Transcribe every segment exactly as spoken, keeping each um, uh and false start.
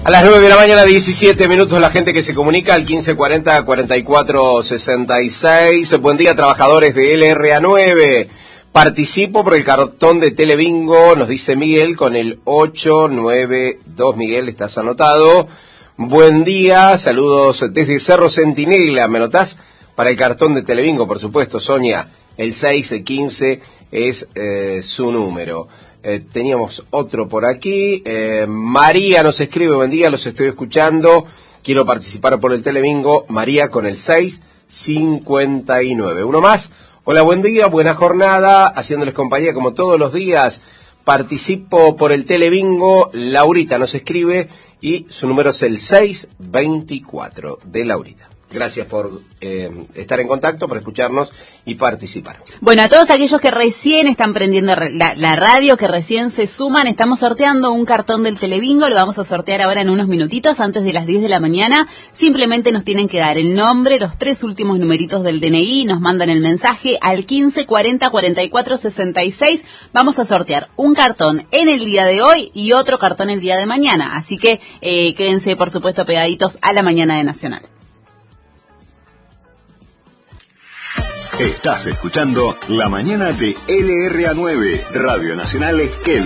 A las nueve de la mañana, diecisiete minutos, la gente que se comunica al quince cuarenta, cuarenta y cuatro sesenta y seis. Buen día, trabajadores de L R A nueve. Participo por el cartón de Telebingo, nos dice Miguel, con el ocho nueve dos. Miguel, estás anotado. Buen día, saludos desde Cerro Centinela. ¿Me notás? Para el cartón de Telebingo, por supuesto, Sonia. El seis quince es eh, su número. Eh, teníamos otro por aquí. Eh, María nos escribe, buen día, los estoy escuchando. Quiero participar por el Telebingo. María con el seis cincuenta y nueve. Uno más. Hola, buen día, buena jornada, haciéndoles compañía como todos los días. Participo por el Telebingo. Laurita nos escribe y su número es el seis veinticuatro de Laurita. Gracias por eh, estar en contacto, por escucharnos y participar. Bueno, a todos aquellos que recién están prendiendo la, la radio, que recién se suman, estamos sorteando un cartón del Telebingo, lo vamos a sortear ahora en unos minutitos, antes de las diez de la mañana. Simplemente nos tienen que dar el nombre, los tres últimos numeritos del D N I, nos mandan el mensaje al quince cuarenta, cuarenta y cuatro sesenta y seis. Vamos a sortear un cartón en el día de hoy y otro cartón el día de mañana. Así que eh, quédense, por supuesto, pegaditos a la mañana de Nacional. Estás escuchando La Mañana de L R A nueve, Radio Nacional Esquel.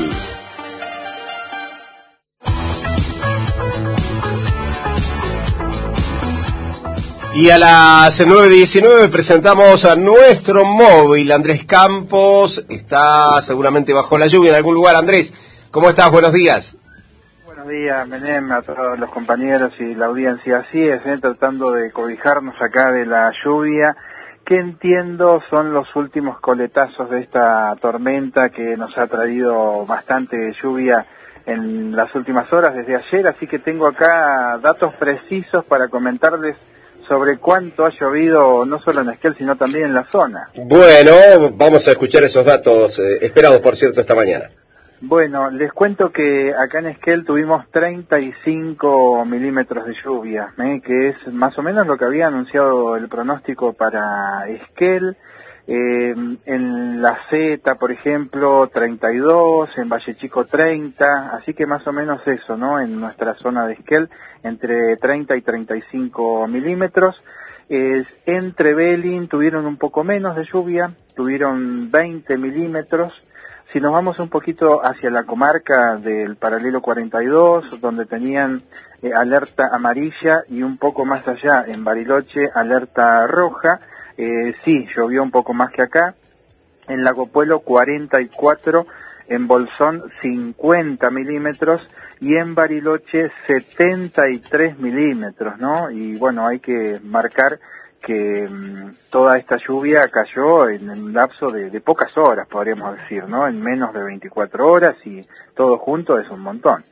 Y a las nueve diecinueve presentamos a nuestro móvil, Andrés Campos. Está seguramente bajo la lluvia en algún lugar. Andrés, ¿cómo estás? Buenos días. Buenos días, Menem, a todos los compañeros y la audiencia. Así es, ¿eh? Tratando de cobijarnos acá de la lluvia, que entiendo son los últimos coletazos de esta tormenta que nos ha traído bastante lluvia en las últimas horas desde ayer, así que tengo acá datos precisos para comentarles sobre cuánto ha llovido no solo en Esquel, sino también en la zona. Bueno, vamos a escuchar esos datos, eh, esperados por cierto esta mañana. Bueno, les cuento que acá en Esquel tuvimos treinta y cinco milímetros de lluvia, ¿eh? que es más o menos lo que había anunciado el pronóstico para Esquel. Eh, en La Zeta, por ejemplo, treinta y dos, en Valle Chico treinta, así que más o menos eso, ¿no? En nuestra zona de Esquel, entre treinta y treinta y cinco milímetros. Eh, en Trevelin tuvieron un poco menos de lluvia, tuvieron veinte milímetros. Si nos vamos un poquito hacia la comarca del paralelo cuarenta y dos, donde tenían eh, alerta amarilla, y un poco más allá, en Bariloche, alerta roja, eh, sí, llovió un poco más que acá. En Lago Puelo, cuarenta y cuatro, en Bolsón, cincuenta milímetros, y en Bariloche, setenta y tres milímetros, ¿no? Y bueno, hay que marcar que mmm, toda esta lluvia cayó en un lapso de, de pocas horas, podríamos decir, ¿no? En menos de veinticuatro horas, y todo junto es un montón.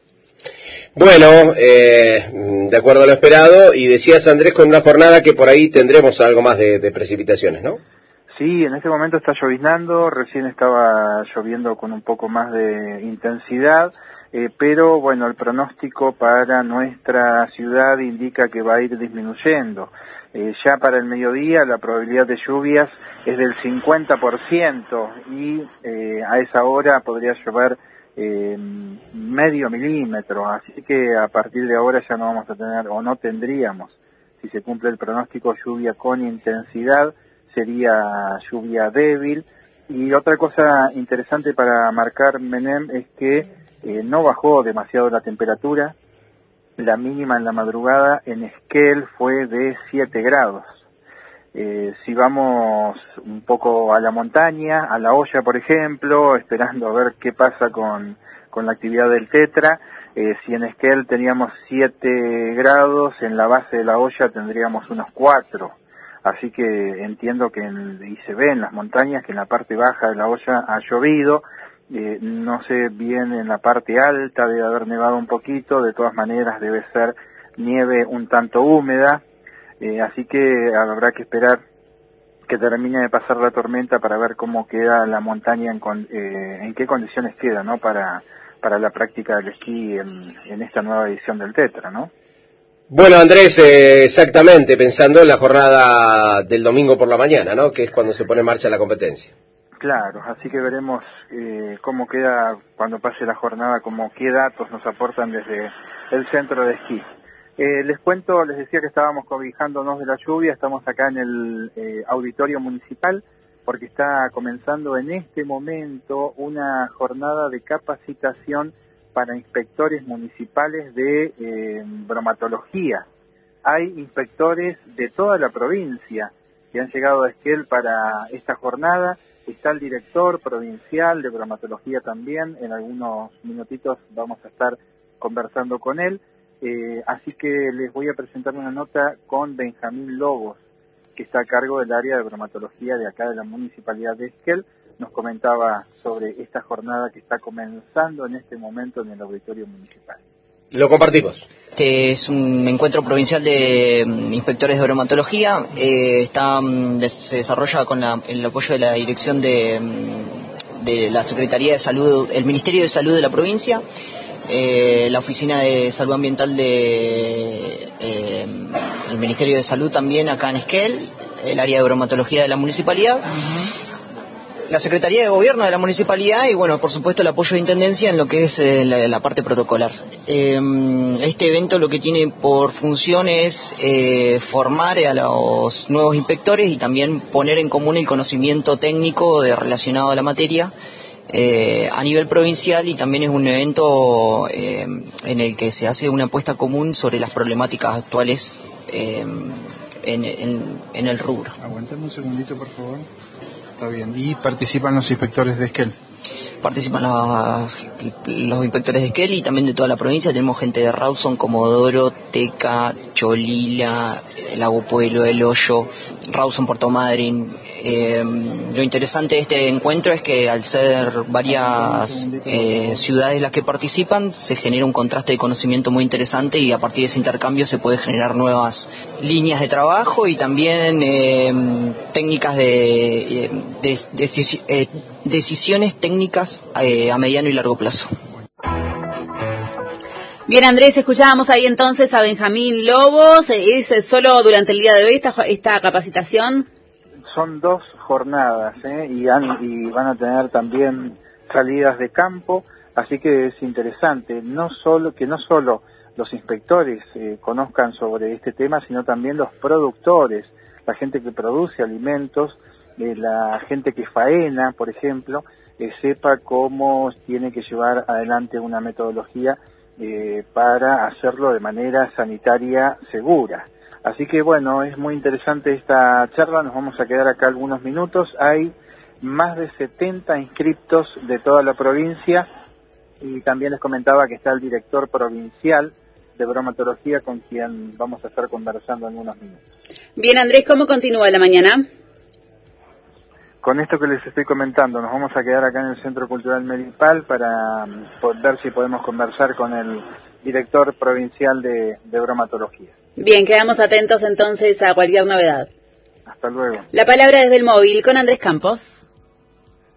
Bueno, eh, de acuerdo a lo esperado, y decías, Andrés, con una jornada que por ahí tendremos algo más de, de precipitaciones, ¿no? Sí, en este momento está lloviznando, recién estaba lloviendo con un poco más de intensidad, eh, pero bueno, el pronóstico para nuestra ciudad indica que va a ir disminuyendo. Eh, ya para el mediodía la probabilidad de lluvias es del cincuenta por ciento y eh, a esa hora podría llover eh, medio milímetro, así que a partir de ahora ya no vamos a tener, o no tendríamos, si se cumple el pronóstico, lluvia con intensidad, sería lluvia débil. Y otra cosa interesante para marcar, Menem, es que eh, no bajó demasiado la temperatura. La mínima en la madrugada en Esquel fue de siete grados. Eh, si vamos un poco a la montaña, a La Hoya, por ejemplo, esperando a ver qué pasa con, con la actividad del Tetra, eh, si en Esquel teníamos siete grados, en la base de La Hoya tendríamos unos cuatro. Así que entiendo que, en, y se ve en las montañas, que en la parte baja de La Hoya ha llovido. Eh, no sé bien en la parte alta, debe haber nevado un poquito, de todas maneras debe ser nieve un tanto húmeda, eh, así que habrá que esperar que termine de pasar la tormenta para ver cómo queda la montaña, en, con, eh, en qué condiciones queda, ¿no? Para, para la práctica del esquí en, en esta nueva edición del Tetra, ¿no? Bueno, Andrés, eh, exactamente, pensando en la jornada del domingo por la mañana, ¿no? Que es cuando se pone en marcha la competencia. Claro, así que veremos eh, cómo queda cuando pase la jornada, como qué datos nos aportan desde el centro de esquí. Eh, les cuento, les decía que estábamos cobijándonos de la lluvia, estamos acá en el eh, auditorio municipal porque está comenzando en este momento una jornada de capacitación para inspectores municipales de eh, bromatología. Hay inspectores de toda la provincia que han llegado a Esquel para esta jornada. Está el director provincial de bromatología también, en algunos minutitos vamos a estar conversando con él. Eh, así que les voy a presentar una nota con Benjamín Lobos, que está a cargo del área de bromatología de acá de la Municipalidad de Esquel. Nos comentaba sobre esta jornada que está comenzando en este momento en el auditorio municipal. Lo compartimos. Este es un encuentro provincial de inspectores de bromatología. Eh, está, se desarrolla con la, el apoyo de la dirección de, de la Secretaría de Salud, el Ministerio de Salud de la provincia, eh, la Oficina de Salud Ambiental de eh, el Ministerio de Salud también acá en Esquel, el área de bromatología de la municipalidad. Uh-huh. La Secretaría de Gobierno de la Municipalidad y, bueno, por supuesto, el apoyo de Intendencia en lo que es eh, la, la parte protocolar. Eh, este evento lo que tiene por función es eh, formar a los nuevos inspectores y también poner en común el conocimiento técnico de, relacionado a la materia eh, a nivel provincial, y también es un evento eh, en el que se hace una apuesta común sobre las problemáticas actuales eh, en, en, en el rubro. Aguantame un segundito, por favor. Está bien. ¿Y participan los inspectores de Esquel? Participan los, los inspectores de Esquel y también de toda la provincia. Tenemos gente de Rawson, Comodoro, Teca, Cholila, Lago Pueblo, El Hoyo, Rawson, Puerto Madryn. Eh, lo interesante de este encuentro es que al ser varias eh, ciudades las que participan, se genera un contraste de conocimiento muy interesante, y a partir de ese intercambio se puede generar nuevas líneas de trabajo y también eh, técnicas de, de, de, de eh, decisiones técnicas eh, a mediano y largo plazo. Bien, Andrés, escuchábamos ahí entonces a Benjamín Lobos. ¿Es solo durante el día de hoy esta, esta capacitación? Son dos jornadas, ¿eh? y, han, y van a tener también salidas de campo, así que es interesante no solo que no solo los inspectores eh, conozcan sobre este tema, sino también los productores, la gente que produce alimentos, eh, la gente que faena, por ejemplo, eh, sepa cómo tiene que llevar adelante una metodología eh, para hacerlo de manera sanitaria segura. Así que bueno, es muy interesante esta charla, nos vamos a quedar acá algunos minutos. Hay más de setenta inscriptos de toda la provincia, y también les comentaba que está el director provincial de bromatología con quien vamos a estar conversando en unos minutos. Bien, Andrés, ¿cómo continúa la mañana? Con esto que les estoy comentando, nos vamos a quedar acá en el Centro Cultural Medipal para um, ver si podemos conversar con el director provincial de, de bromatología. Bien, quedamos atentos entonces a cualquier novedad. Hasta luego. La palabra desde el móvil con Andrés Campos.